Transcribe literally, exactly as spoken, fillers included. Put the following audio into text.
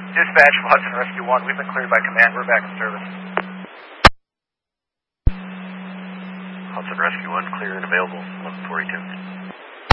Dispatch from Hudson Rescue one, we've been cleared by command, we're back in service. Hudson Rescue one, clear and available, eleven forty-two.